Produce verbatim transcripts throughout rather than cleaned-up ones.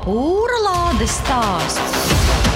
Pūra lādes stāsts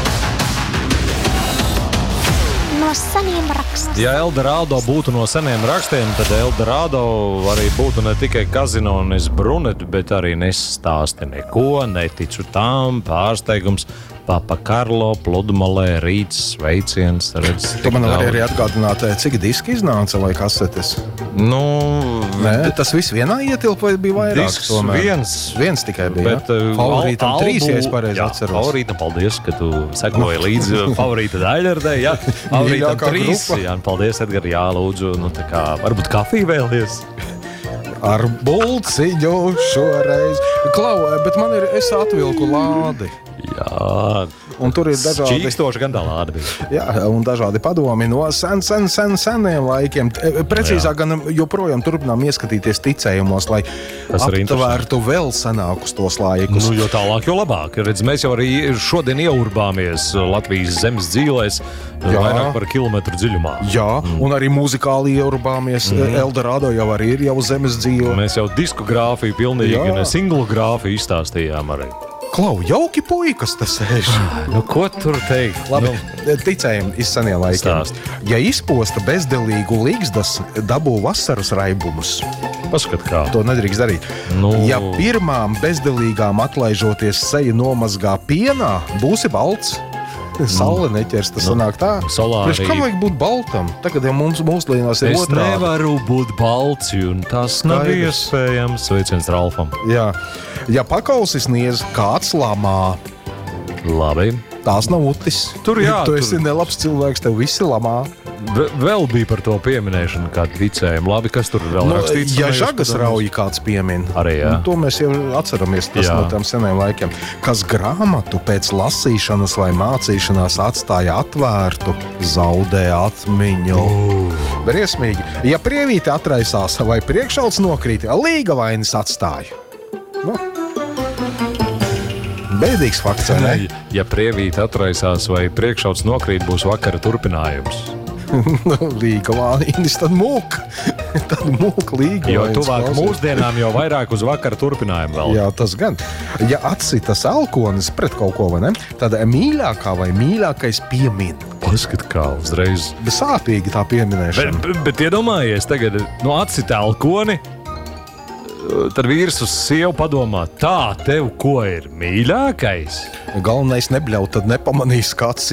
no seniem rakstiem. Ja Eldorado būtu no seniem rakstiem, tad Eldorado arī būtu ne tikai kazino un es brunet, bet arī nestāsti neko, neticu tām, pārsteigums, Papa Karlo, pludmalē, rīts, sveiciens. Redz, tu man vari arī atgādināt, cik diski iznāca vai kasetes? Nu... Nē, tas viss vienā ietilpa vai bija vairāk? Disks tomēr. viens. Viens tikai bija, bet, ja? Favorītam albu, trīs, ja es pareizi atceros. Favorītam, paldies, ka tu sekoji līdzi favorīta daļardē, jā. Favorītam trīs, jā, un paldies, Edgar, jā, lūdzu, nu tā kā, varbūt kafiju vēlies? Ar bulciņu šoreiz. Klau, bet man ir, es atvilku lādi. Jā, un tur ir dažādi... Čīkstoši gan tā lāde bija. Jā, un dažādi padomi no sen, sen, sen, seniem laikiem. Precīzāk gan joprojām turpinām ieskatīties ticējumos, lai aptvērtu vēl senākus tos laikus. Nu, jo tālāk, jo labāk. Redz, mēs jau arī šodien ieurbāmies Latvijas zemes dzīvēs vairāk par kilometru dziļumā. Jā, mm. un arī muzikāli ieurbāmies. Mm. Eldorado jau arī ir jau zemes dzīve. Mēs jau diskogrāfiju pilnīgi, ne singlu grāfiju izstāstījām arī. Klau, jauki puikas tas sēž. Nu, ko tur teikt? Labi, nu, ticējumi iz seniem laikiem. Stāst. Ja izposta bezdelīgu līgzdas, dabū vasaras raibumus. Paskat kā. To nedrīkst darīt. Nu... Ja pirmām bezdelīgām atlaižoties seju nomazgā pienā, būsi balts. Saule neķers, tas sanāk tā. Priekš kam vajag būt baltam? Tagad jau mums mūsdienās ir es otrādi. Es nevaru būt balts, un tas nav iespējams. Sveiciens Ralfam. Jā. Ja pakausis niez, kāds lamā. Labi. Tās nav utis. Tur jā. Tu tur... esi nelabs cilvēks, tev visi lamā. V vēl bija par to pieminēšanu, kā ticējumu. Labi, kas tur vēl nu, rakstīts? Ja žagas rauji kāds piemin, arī jā. To mēs jau atceramies tas jā. No tām seniem laikiem. Kas grāmatu pēc lasīšanas vai mācīšanās atstāja atvērtu, zaudē atmiņu. Uh. Briesmīgi. Ja prievīte atraisās vai priekšauts nokrīt, līga vainas atstāja. Nu. Bēdīgs fakts, vai ne? Ja prievīte atraisās vai priekšauts nokrīt, būs vakara turpinājums. Līga vainis, tad mūk. Tad mūk līga jo vainis. Jo tuvāk mūsdienām jau vairāk uz vakara turpinājumu vēl. Jā, tas gan. Ja atsitas alkonis pret kaut ko, vai ne? Tad mīļākā vai mīļākais piemin. Paskat kā uzreiz. Sāpīgi tā pieminēšana. Bet, bet iedomājies tagad, no atsita alkoni, tad vīrs uz sievu padomā, tā tev ko ir mīļākais? Galvenais nebļaut, tad nepamanīs kāds